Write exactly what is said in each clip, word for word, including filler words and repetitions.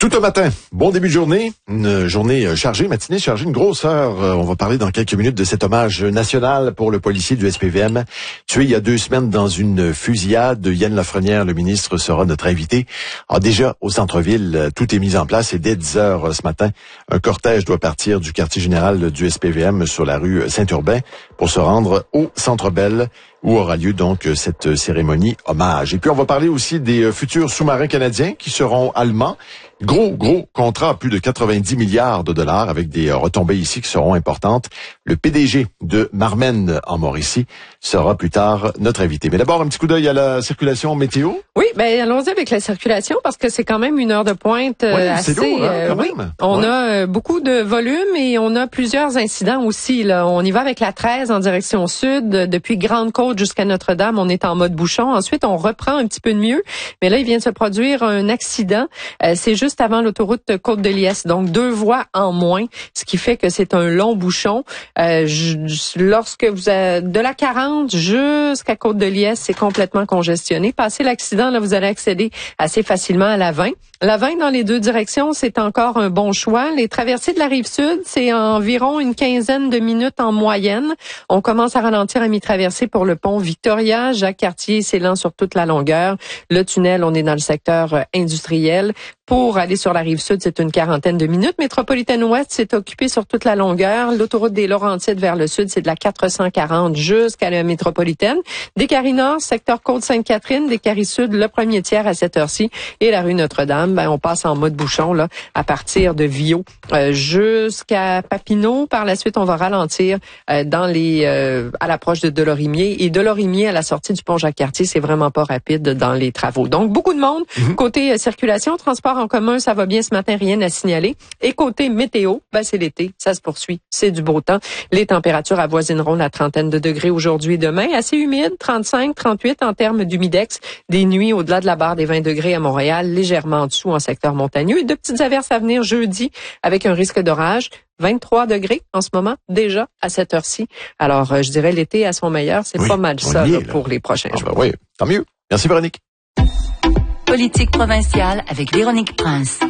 Tout un matin, bon début de journée, une journée chargée, matinée chargée, une grosse heure. On va parler dans quelques minutes de cet hommage national pour le policier du S P V M, tué il y a deux semaines dans une fusillade. Yann Lafrenière, le ministre, sera notre invité. Alors déjà, au centre-ville, tout est mis en place et dès dix heures ce matin, un cortège doit partir du quartier général du S P V M sur la rue Saint-Urbain pour se rendre au Centre Bell, où aura lieu donc cette cérémonie hommage. Et puis on va parler aussi des futurs sous-marins canadiens qui seront allemands. Gros, gros contrat à plus de quatre-vingt-dix milliards de dollars avec des retombées ici qui seront importantes. Le P D G de Marmen en Mauricie sera plus tard notre invité. Mais d'abord, un petit coup d'œil à la circulation météo. Oui, ben allons-y avec la circulation parce que c'est quand même une heure de pointe euh, oui, assez. C'est lourd, hein, quand oui, même. on ouais. a euh, beaucoup de volume et on a plusieurs incidents aussi. Là, on y va avec la treize en direction sud, depuis Grande-Côte jusqu'à Notre-Dame. On est en mode bouchon. Ensuite, on reprend un petit peu de mieux, mais là, il vient de se produire un accident. Euh, c'est juste juste avant l'autoroute Côte-de-Liesse, donc deux voies en moins, ce qui fait que c'est un long bouchon. Euh, je, lorsque vous avez de la quarante jusqu'à Côte-de-Liesse, c'est complètement congestionné. Passé l'accident, là, vous allez accéder assez facilement à la vingt. La vingt dans les deux directions, c'est encore un bon choix. Les traversées de la Rive-Sud, c'est environ une quinzaine de minutes en moyenne. On commence à ralentir à mi-traversée pour le pont Victoria. Jacques-Cartier, c'est lent sur toute la longueur. Le tunnel, on est dans le secteur industriel. Pour aller sur la Rive-Sud, c'est une quarantaine de minutes. Métropolitaine Ouest, c'est occupé sur toute la longueur. L'autoroute des Laurentides vers le sud, c'est de la quatre cent quarante jusqu'à la métropolitaine. Des Carris-Nord, secteur Côte-Sainte-Catherine. Des Carris-Sud, le premier tiers à cette heure-ci. Et la rue Notre-Dame, ben, on passe en mode bouchon là à partir de Viau euh, jusqu'à Papineau. Par la suite, on va ralentir euh, dans les euh, à l'approche de Delorimier. Et Delorimier, à la sortie du pont Jacques-Cartier, c'est vraiment pas rapide dans les travaux. Donc, beaucoup de monde. Mm-hmm. Côté euh, circulation, transport en commun, ça va bien ce matin, rien à signaler. Et côté météo, ben c'est l'été, ça se poursuit, c'est du beau temps. Les températures avoisineront la trentaine de degrés aujourd'hui et demain. Assez humide, trente-cinq, trente-huit en termes d'humidex. Des nuits au-delà de la barre des vingt degrés à Montréal, légèrement en dessous en secteur montagneux. Et de petites averses à venir jeudi avec un risque d'orage. vingt-trois degrés en ce moment, déjà à cette heure-ci. Alors, euh, je dirais l'été à son meilleur, c'est oui, pas mal ça est, là, là. pour les prochains ah, jours. Ben oui, tant mieux. Merci Véronique. Politique provinciale avec Véronique Prince.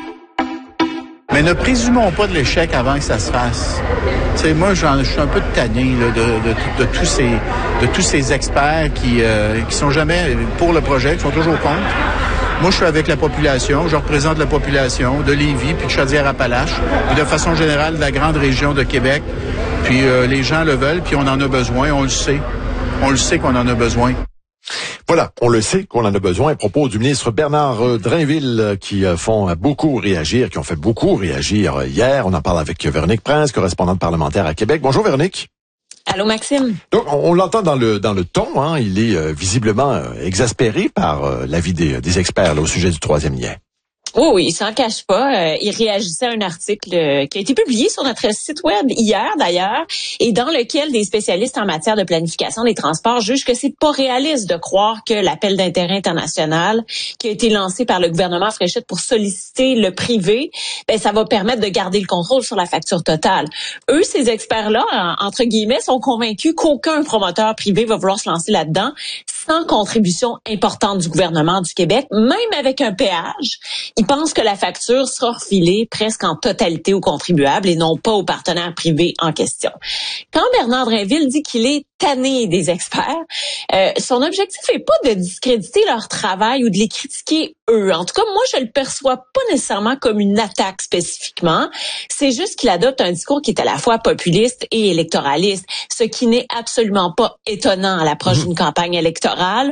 Mais ne présumons pas de l'échec avant que ça se fasse. Tu sais, moi, j'en, je suis un peu tanné là, de, de, de, de tous ces, de tous ces experts qui, euh, qui sont jamais pour le projet, qui sont toujours contre. Moi, je suis avec la population, je représente la population de Lévis, puis de Chaudière-Appalaches, et de façon générale de la grande région de Québec. Puis euh, les gens le veulent, puis on en a besoin, on le sait. On le sait qu'on en a besoin. Voilà, on le sait qu'on en a besoin. À propos du ministre Bernard Drainville qui font beaucoup réagir, qui ont fait beaucoup réagir hier. On en parle avec Véronique Prince, correspondante parlementaire à Québec. Bonjour Véronique. Allô Maxime. Donc on, on l'entend dans le dans le ton, hein, il est euh, visiblement euh, exaspéré par euh, l'avis des, des experts là, au sujet du troisième lien. Oh oui, il s'en cache pas. Euh, il réagissait à un article euh, qui a été publié sur notre site web hier d'ailleurs, et dans lequel des spécialistes en matière de planification des transports jugent que c'est pas réaliste de croire que l'appel d'intérêt international qui a été lancé par le gouvernement Fréchette pour solliciter le privé, ben ça va permettre de garder le contrôle sur la facture totale. Eux, ces experts-là, en, entre guillemets, sont convaincus qu'aucun promoteur privé va vouloir se lancer là-dedans sans contribution importante du gouvernement du Québec, même avec un péage. Ils pensent que la facture sera refilée presque en totalité aux contribuables et non pas aux partenaires privés en question. Quand Bernard Drainville dit qu'il est tanné des experts, euh, son objectif n'est pas de discréditer leur travail ou de les critiquer eux. En tout cas, moi, je le perçois pas nécessairement comme une attaque spécifiquement. C'est juste qu'il adopte un discours qui est à la fois populiste et électoraliste, ce qui n'est absolument pas étonnant à l'approche d'une campagne électorale